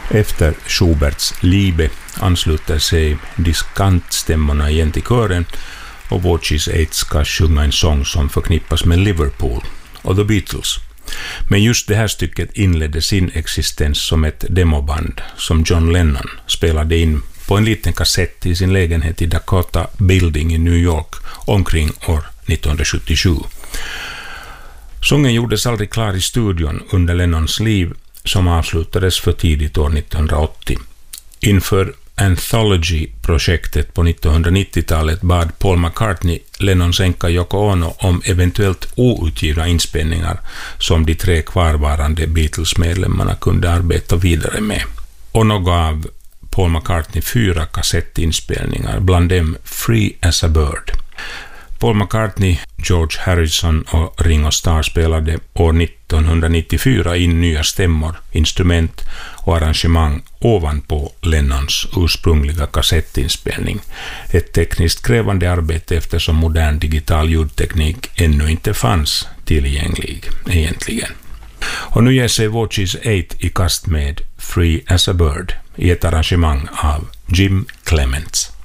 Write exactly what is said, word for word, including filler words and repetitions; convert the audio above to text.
Efter Schuberts Liebe ansluter sig diskantstämmorna igen till kören och Watches Eight ska sjunga en sång som förknippas med Liverpool och The Beatles. Men just det här stycket inledde sin existens som ett demoband som John Lennon spelade in på en liten kassett i sin lägenhet i Dakota Building i New York omkring år nittonhundrasjuttiosju. Sången gjordes aldrig klar i studion under Lennons liv som avslutades för tidigt år nittonhundraåttio. Inför Anthology-projektet på nittonhundranittiotalet bad Paul McCartney Lennons änka Yoko Ono om eventuellt outgivna inspelningar som de tre kvarvarande Beatles-medlemmarna kunde arbeta vidare med. Ono gav Paul McCartney fyra kassettinspelningar, bland dem Free as a Bird. Paul McCartney, George Harrison och Ringo Starr spelade år nittonhundranittiofyra in nya stämmor, instrument och arrangemang ovanpå Lennons ursprungliga kassettinspelning. Ett tekniskt krävande arbete eftersom modern digital ljudteknik ännu inte fanns tillgänglig egentligen. Och nu ger sig Watches Eight i kast med Free as a Bird i ett arrangemang av Jim Clements.